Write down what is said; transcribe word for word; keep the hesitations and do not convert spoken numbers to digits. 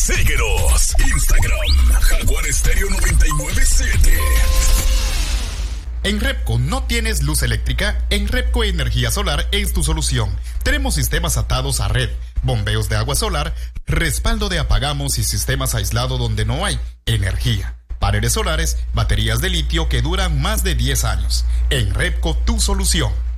Síguenos. Instagram, Jaguar Estéreo noventa y nueve siete. En Repco no tienes luz eléctrica. En Repco Energía Solar es tu solución. Tenemos sistemas atados a red, bombeos de agua solar, respaldo de apagamos y sistemas aislados donde no hay energía. Paneles solares, baterías de litio que duran más de diez años. En Repco, tu solución.